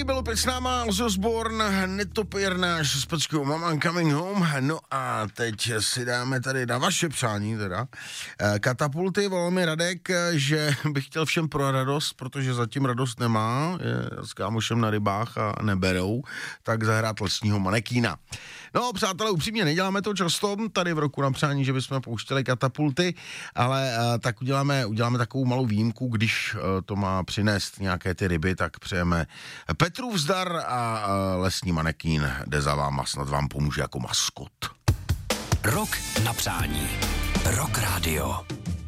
byl opět s náma Ozzy Osbourne, netopír náš s peckou Mama I'm Coming Home. No a teď si dáme tady na vaše přání teda Katapulty. Volal mi Radek, že bych chtěl všem pro radost, protože zatím radost nemá, je s kámošem na rybách a neberou, tak zahrát lesního manekína. No, přátelé, upřímně neděláme to často tady v roku na přání, že bychom pouštěli Katapulty, ale tak uděláme takovou malou výjimku, když to má přinést nějaké ty ryby, tak přejeme Petru vzdar a lesní manekín jde za váma, snad vám pomůže jako maskot. Rok na přání. Rock Radio.